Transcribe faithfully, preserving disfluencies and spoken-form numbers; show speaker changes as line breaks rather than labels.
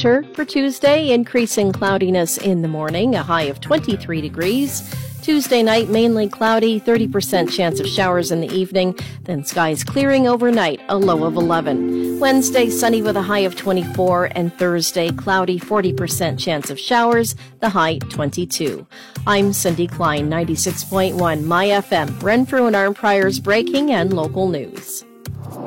temperature for Tuesday, increasing cloudiness in the morning, a high of twenty-three degrees. Tuesday night, mainly cloudy, thirty percent chance of showers in the evening, then skies clearing overnight, a low of eleven. Wednesday, sunny with a high of twenty-four, and Thursday, cloudy, forty percent chance of showers, the high twenty-two. I'm Cindy Klein, ninety-six point one My F M, Renfrew and Arnprior's breaking and local news.